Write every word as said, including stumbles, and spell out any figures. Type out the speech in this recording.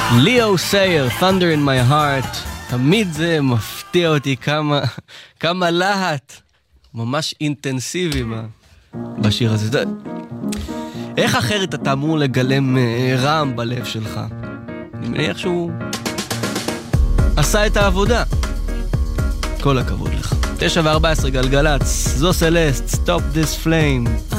ליאו סייר, Thunder in my heart. תמיד זה מפתיע אותי כמה, כמה להט, ממש אינטנסיבי בשיר הזה. איך אחרת אתה אמור לגלם רעם בלב שלך? אני מניח שהוא עשה את העבודה. כל הכבוד לך. תשע וארבע עשרה גלגלץ, זו סלסט, Stop This Flame.